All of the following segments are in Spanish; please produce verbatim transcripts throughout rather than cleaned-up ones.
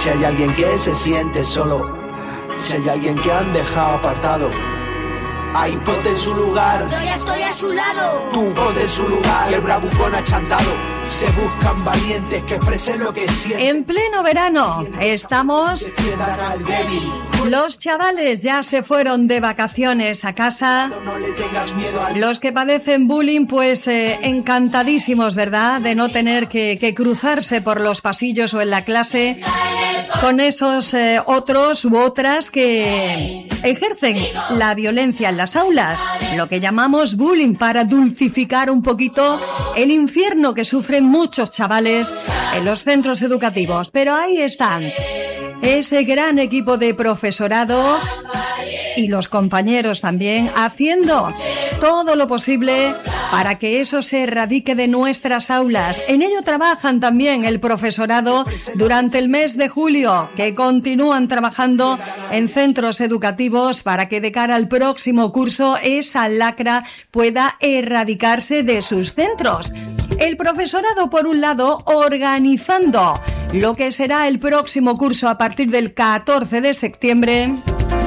Si hay alguien que se siente solo, si hay alguien que han dejado apartado, ahí ponte en su lugar. Yo ya estoy a su lado. Tú ponte en su lugar. Y el bravucón achantado. Se buscan valientes que expresen lo que sienten. En pleno verano estamos. Los chavales ya se fueron de vacaciones a casa. No le tengas miedo al... Los que padecen bullying, pues eh, encantadísimos, ¿verdad? De no tener que, que cruzarse por los pasillos o en la clase con esos eh, otros u otras que ejercen la violencia en las aulas, lo que llamamos bullying, para dulcificar un poquito el infierno que sufren muchos chavales en los centros educativos. Pero ahí están ese gran equipo de profesorado y los compañeros también haciendo todo lo posible para que eso se erradique de nuestras aulas. En ello trabajan también el profesorado durante el mes de julio, que continúan trabajando en centros educativos para que de cara al próximo curso esa lacra pueda erradicarse de sus centros. El profesorado, por un lado, organizando lo que será el próximo curso a partir del catorce de septiembre.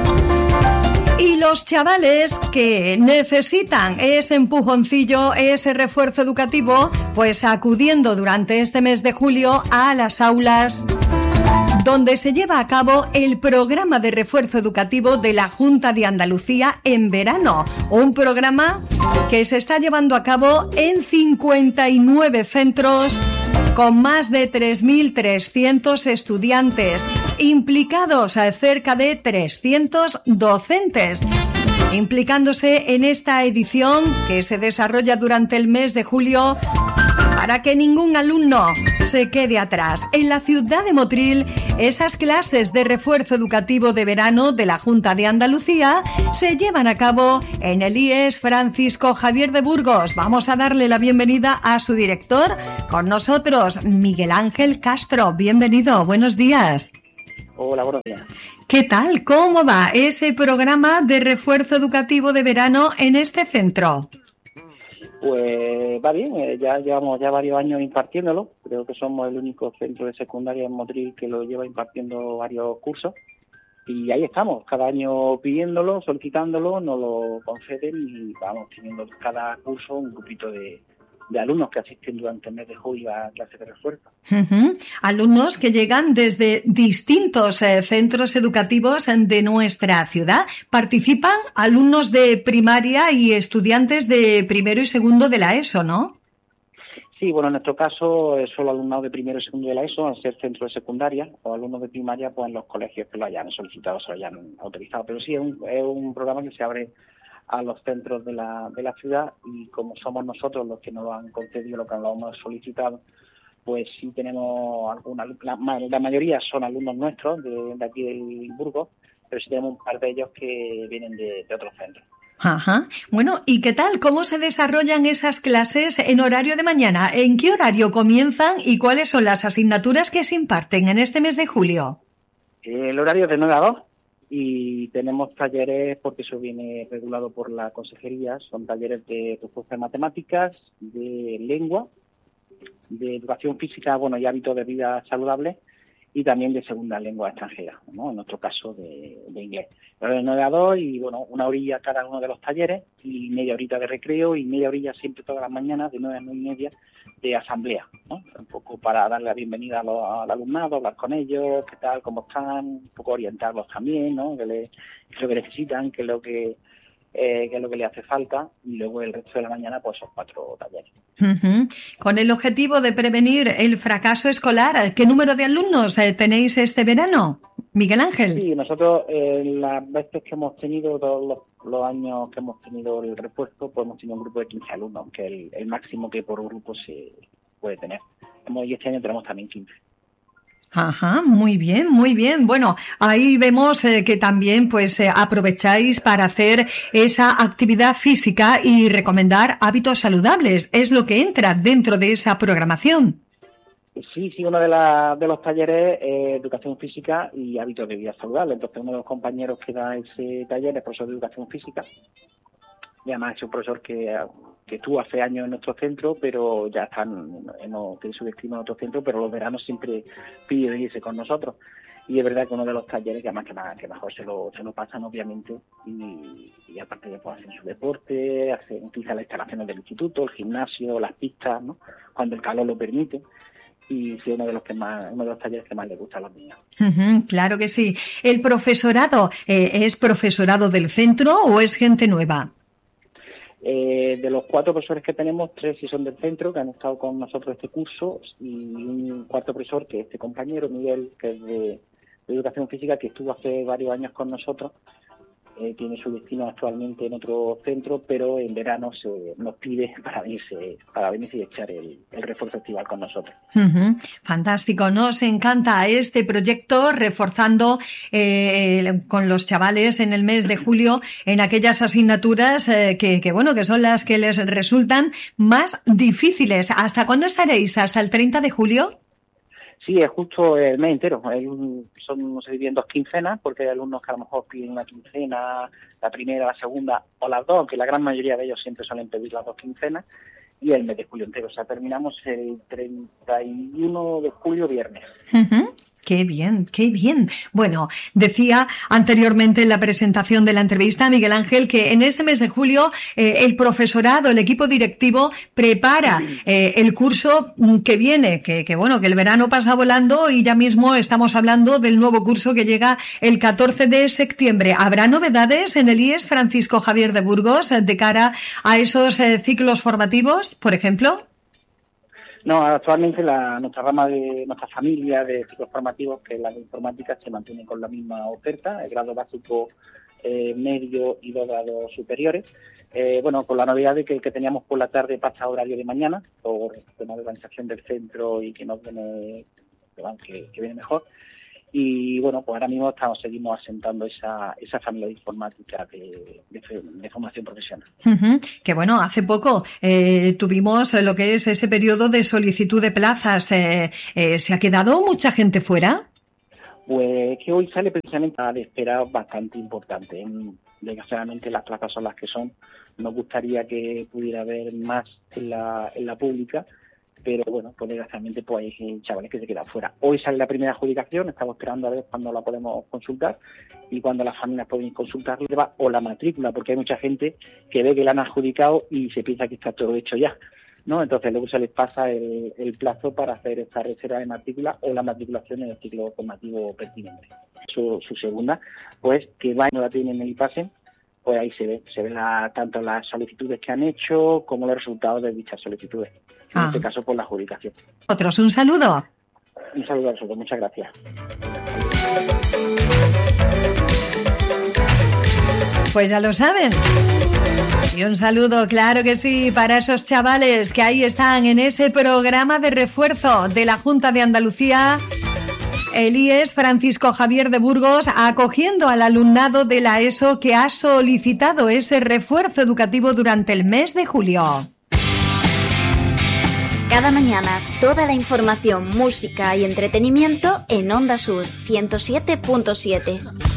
Y los chavales que necesitan ese empujoncillo, ese refuerzo educativo, pues acudiendo durante este mes de julio a las aulas donde se lleva a cabo el programa de refuerzo educativo de la Junta de Andalucía en verano. Un programa que se está llevando a cabo en cincuenta y nueve centros con más de tres mil trescientos estudiantes, implicados a cerca de trescientos docentes, implicándose en esta edición que se desarrolla durante el mes de julio para que ningún alumno se quede atrás. En la ciudad de Motril, esas clases de refuerzo educativo de verano de la Junta de Andalucía se llevan a cabo en el I E S Francisco Javier de Burgos. Vamos a darle la bienvenida a su director, con nosotros, Miguel Ángel Castro. Bienvenido, buenos días. Hola, buenos días. ¿Qué tal? ¿Cómo va ese programa de refuerzo educativo de verano en este centro? Pues va bien, eh, ya llevamos ya varios años impartiéndolo. Creo que somos el único centro de secundaria en Motril que lo lleva impartiendo varios cursos. Y ahí estamos, cada año pidiéndolo, solicitándolo, nos lo conceden y vamos teniendo cada curso un grupito de, de alumnos que asisten durante el mes de julio a clases de refuerzo. Uh-huh. Alumnos que llegan desde distintos eh, centros educativos de nuestra ciudad. Participan alumnos de primaria y estudiantes de primero y segundo de la ESO, ¿no? Sí, bueno, en nuestro caso es solo alumnado de primero y segundo de la ESO, al ser centro de secundaria, o alumnos de primaria, pues en los colegios que lo hayan solicitado, se lo hayan autorizado. Pero sí, es un, es un programa que se abre a los centros de la, de la ciudad y como somos nosotros los que nos lo han concedido, lo que lo hemos solicitado, pues sí tenemos alguna, la, la mayoría son alumnos nuestros de, de aquí del Burgos, pero sí tenemos un par de ellos que vienen de, de otros centros. Ajá. Bueno, ¿y qué tal? ¿Cómo se desarrollan esas clases en horario de mañana? ¿En qué horario comienzan y cuáles son las asignaturas que se imparten en este mes de julio? El horario es de nueve a dos y tenemos talleres, porque eso viene regulado por la consejería, son talleres de respuesta de matemáticas, de lengua, de educación física, bueno, y hábitos de vida saludables, y también de segunda lengua extranjera, ¿no? En nuestro caso de, de inglés. Pero de nueve a dos y, bueno, una orilla cada uno de los talleres y media horita de recreo y media orilla siempre todas las mañanas de nueve a nueve y media de asamblea, ¿no? Un poco para darle la bienvenida a los, al alumnado, hablar con ellos, qué tal, cómo están, un poco orientarlos también, ¿no? Qué, le, qué es lo que necesitan, qué es lo que... Eh, qué es lo que le hace falta, y luego el resto de la mañana pues son cuatro talleres. Uh-huh. Con el objetivo de prevenir el fracaso escolar, ¿qué número de alumnos eh, tenéis este verano, Miguel Ángel? Sí, nosotros eh, las veces que hemos tenido, todos los, los años que hemos tenido el repuesto, pues hemos tenido un grupo de quince alumnos, que es el, el máximo que por grupo se puede tener. Y este año tenemos también quince. Ajá, muy bien, muy bien. Bueno, ahí vemos eh, que también pues eh, aprovecháis para hacer esa actividad física y recomendar hábitos saludables. Es lo que entra dentro de esa programación. Sí, sí, uno de, la, de los talleres es educación física y hábitos de vida saludable. Entonces uno de los compañeros que da ese taller es profesor de educación física y además es un profesor que, que estuvo hace años en nuestro centro, pero ya está en, en, tiene su destino en otro centro, pero los veranos siempre pide irse con nosotros. Y es verdad que uno de los talleres que además que, más, que mejor se lo, se lo pasan, obviamente, y, y aparte de pues, hacen su deporte, hacen, utilizan las instalaciones del instituto, el gimnasio, las pistas, ¿no? Cuando el calor lo permite. Y sí, uno de los que más, uno de los talleres que más les gusta a los niños. Uh-huh, claro que sí. ¿El profesorado eh, es profesorado del centro o es gente nueva? Eh, de los cuatro profesores que tenemos, tres sí son del centro, que han estado con nosotros este curso, y un cuarto profesor, que es este compañero, Miguel, que es de, de Educación Física, que estuvo hace varios años con nosotros. Eh, tiene su destino actualmente en otro centro, pero en verano se nos pide para venirse, para venirse y echar el, el refuerzo estival con nosotros. Uh-huh. Fantástico, nos encanta este proyecto, reforzando eh, con los chavales en el mes de julio en aquellas asignaturas eh, que, que bueno que son las que les resultan más difíciles. ¿Hasta cuándo estaréis? ¿Hasta el treinta de julio? Sí, es justo el mes entero. Un, son, se dividen dos quincenas, porque hay alumnos que a lo mejor piden una quincena, la primera, la segunda o las dos, aunque la gran mayoría de ellos siempre suelen pedir las dos quincenas, y el mes de julio entero. O sea, terminamos el treinta y uno de julio, viernes. Uh-huh. Qué bien, qué bien. Bueno, decía anteriormente en la presentación de la entrevista Miguel Ángel que en este mes de julio eh, el profesorado, el equipo directivo prepara eh, el curso que viene, que, que bueno, que el verano pasa volando y ya mismo estamos hablando del nuevo curso que llega el catorce de septiembre. ¿Habrá novedades en el I E S Francisco Javier de Burgos de cara a esos eh, ciclos formativos, por ejemplo? No, actualmente la, nuestra rama de nuestra familia de ciclos formativos, que es la de informática, se mantiene con la misma oferta, el grado básico, eh, medio y dos grados superiores. Eh, bueno, con la novedad de que, que teníamos por la tarde pasa horario de mañana, por tema de organización del centro y que nos viene, que, que viene mejor. Y bueno, pues ahora mismo estamos seguimos asentando esa esa familia de informática de, de, de formación profesional. Uh-huh. Que bueno, hace poco eh, tuvimos lo que es ese periodo de solicitud de plazas. Eh, eh, ¿Se ha quedado mucha gente fuera? Pues que hoy sale precisamente a esperar bastante importante. Desgraciadamente las plazas son las que son. Nos gustaría que pudiera haber más en la, en la pública, pero bueno, pues desgraciadamente pues hay chavales que se quedan fuera. Hoy sale la primera adjudicación, estamos esperando a ver cuándo la podemos consultar y cuando las familias pueden consultarla o la matrícula, porque hay mucha gente que ve que la han adjudicado y se piensa que está todo hecho ya, ¿no? Entonces luego se les pasa el, el plazo para hacer esta reserva de matrícula o la matriculación en el ciclo formativo pertinente. Su, su segunda, pues que va y no la tienen en el IPASEN, pues ahí se ve, se ven la, tanto las solicitudes que han hecho como los resultados de dichas solicitudes. En ah. este caso, por la adjudicación. Otros, un saludo. Un saludo a vosotros, muchas gracias. Pues ya lo saben. Y un saludo, claro que sí, para esos chavales que ahí están en ese programa de refuerzo de la Junta de Andalucía, el I E S Francisco Javier de Burgos, acogiendo al alumnado de la ESO que ha solicitado ese refuerzo educativo durante el mes de julio. Cada mañana, toda la información, música y entretenimiento en Onda Sur ciento siete punto siete.